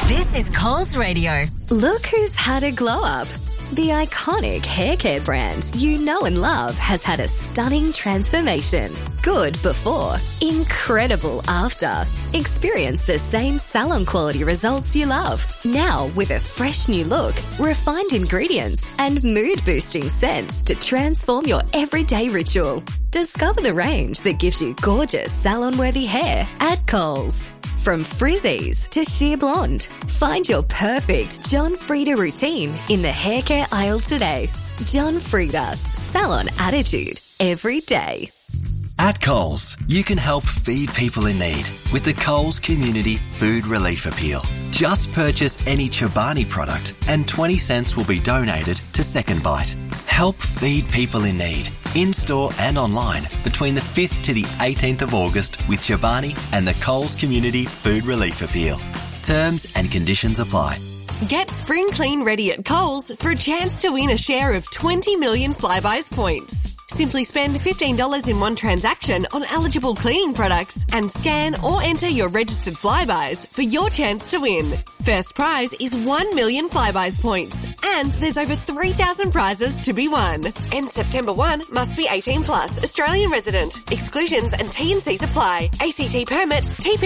This is Coles Radio. Look who's had a glow up. The iconic hair care brand you know and love has had a stunning transformation. Good before, incredible after. Experience the same salon quality results you love. Now with a fresh new look, refined ingredients and mood boosting scents to transform your everyday ritual. Discover the range that gives you gorgeous salon-worthy hair at Coles. From frizzies to sheer blonde, find your perfect John Frieda routine in the hair care aisle today. John Frieda, salon attitude every day. At Coles, you can help feed people in need with the Coles Community Food Relief Appeal. Just purchase any Chobani product and 20 cents will be donated to Second Bite. Help feed people in need, in-store and online, between the 5th to the 18th of August with Chobani and the Coles Community Food Relief Appeal. Terms and conditions apply. Get spring clean ready at Coles for a chance to win a share of 20 million Flybuys points. Simply spend $15 in one transaction on eligible cleaning products and scan or enter your registered Flybuys for your chance to win. First prize is 1 million Flybuys points, and there's over 3,000 prizes to be won. And September 1 must be 18 plus, Australian resident. Exclusions and T&Cs apply. ACT permit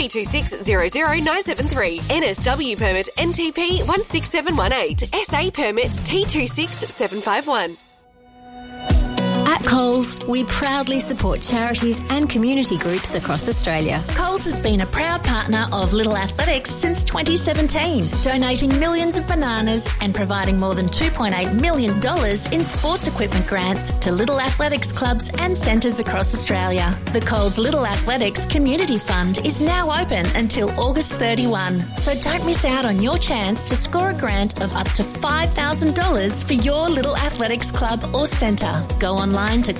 TP2600973, NSW permit NTP 16718, SA permit T26751. At Coles, we proudly support charities and community groups across Australia. Coles has been a proud partner of Little Athletics since 2017, donating millions of bananas and providing more than $2.8 million in sports equipment grants to Little Athletics clubs and centres across Australia. The Coles Little Athletics Community Fund is now open until August 31, so don't miss out on your chance to score a grant of up to $5,000 for your Little Athletics club or centre. Go online to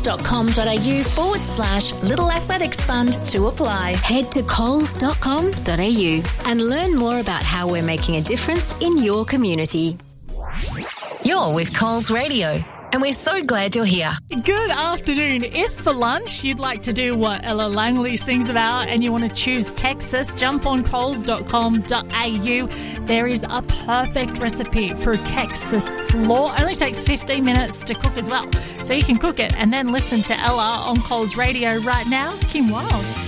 coles.com.au/Little Athletics Fund to apply. Head to coles.com.au and learn more about how we're making a difference in your community. You're with Coles Radio, and we're so glad you're here. Good afternoon. If for lunch you'd like to do what Ella Langley sings about and you want to choose Texas, jump on coles.com.au. There is a perfect recipe for Texas slaw. Only takes 15 minutes to cook as well. So you can cook it and then listen to Ella on Coles Radio right now. Kim Wilde.